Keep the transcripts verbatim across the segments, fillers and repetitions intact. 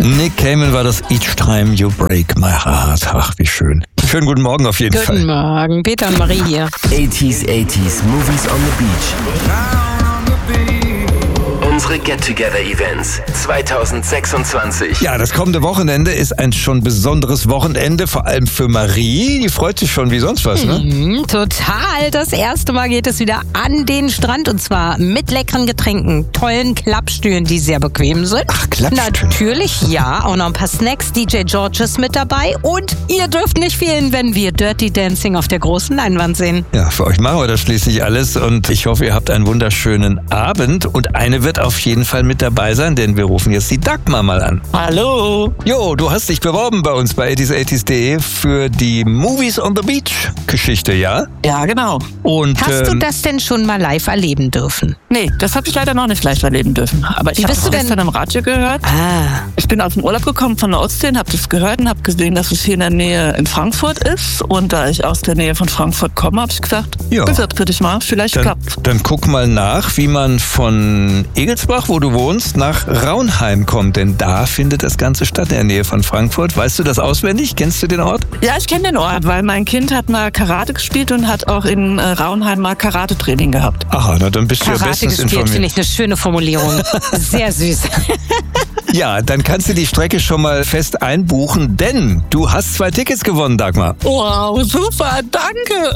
Nick Cayman war das Each Time You Break My Heart. Ach, wie schön. Schönen guten Morgen auf jeden Guten Fall. Guten Morgen, Peter und Marie hier. eighties, eighties, Movies on the Beach. Unsere Get-Together-Events zwanzig sechsundzwanzig. Ja, das kommende Wochenende ist ein schon besonderes Wochenende, vor allem für Marie. Die freut sich schon wie sonst was, ne? Mhm, total. Das erste Mal geht es wieder an den Strand und zwar mit leckeren Getränken, tollen Klappstühlen, die sehr bequem sind. Ach, Klappstühle. Natürlich, ja. Auch noch ein paar Snacks. D J George ist mit dabei und ihr dürft nicht fehlen, wenn wir Dirty Dancing auf der großen Leinwand sehen. Ja, für euch machen wir das schließlich alles und ich hoffe, ihr habt einen wunderschönen Abend und eine wird auf jeden Fall mit dabei sein, denn wir rufen jetzt die Dagmar mal an. Hallo. Jo, du hast dich beworben bei uns bei eighties eighties punkt de für die Movies on the Beach Geschichte, ja? Ja, genau. Und Hast du ähm, das denn schon mal live erleben dürfen? Nee, das habe ich leider noch nicht live erleben dürfen. Aber ich Wie habe bist es du denn- gestern im Radio gehört. Ah, Ich bin aus dem Urlaub gekommen von der Ostsee, habe das gehört und habe gesehen, dass es hier in der Nähe in Frankfurt ist. Und da ich aus der Nähe von Frankfurt komme, habe ich gesagt, Ja. bewirb für dich mal, vielleicht dann, klappt. dann guck mal nach, wie man von Egelsbach, wo du wohnst, nach Raunheim kommt, denn da findet das Ganze statt in der Nähe von Frankfurt. Weißt du das auswendig? Kennst du den Ort? Ja, ich kenne den Ort, weil mein Kind hat mal Karate gespielt und hat auch in äh, Raunheim mal Karate-Training gehabt. Aha, na dann bist du ja Karate bestens gespielt, finde informiert. ich eine schöne Formulierung. Sehr süß. Ja, dann kannst du die Strecke schon mal fest einbuchen, denn du hast zwei Tickets gewonnen, Dagmar. Wow, super, danke.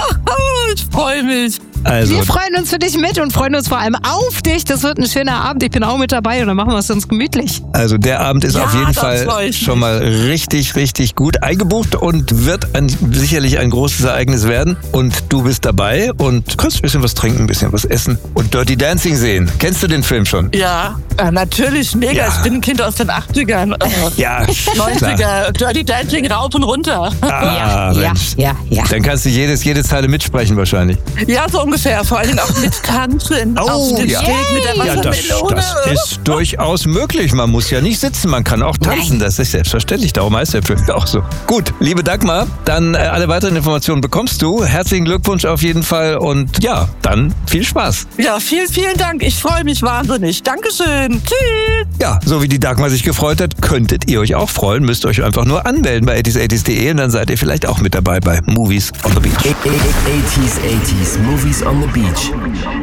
Ich freue mich. Also, Wir freuen uns für dich mit und freuen uns vor allem auf dich. Das wird ein schöner Abend. Ich bin auch mit dabei und dann machen wir es uns gemütlich. also der Abend ist Ja, auf jeden da Fall freu ich schon mal richtig, richtig gut eingebucht und wird ein, sicherlich ein großes Ereignis werden. Und du bist dabei und kannst ein bisschen was trinken, ein bisschen was essen und Dirty Dancing sehen. Kennst du den Film schon? Ja, äh, natürlich, mega. Ja. Ich bin ein Kind aus den achtzigern. Äh, Ja, klar. neunziger, Dirty Dancing rauf und runter. Ah, ja, Mensch. ja, ja. Dann kannst du jedes, jede Zeile mitsprechen wahrscheinlich. Ja, so ungefähr. Vor allem auch mit Tanzen Oh, auf dem ja. Steg mit der Ja, das, Wassermelone. das ist durchaus möglich. Man muss ja nicht sitzen, man kann auch tanzen. Nein. Das ist selbstverständlich. Darum heißt der Film ja auch so. Gut, liebe Dagmar, dann äh, alle weiteren Informationen bekommst du. Herzlichen Glückwunsch auf jeden Fall und ja, dann viel Spaß. Ja, vielen, vielen Dank. Ich freue mich wahnsinnig. Dankeschön. Tschüss. Ja, so wie die Dagmar sich gefreut hat, könntet ihr euch auch freuen. Müsst euch einfach nur anmelden bei eighties eighties punkt de und dann seid ihr vielleicht auch mit dabei bei Movies on the Beach. eighties, eighties, Movies on the Beach.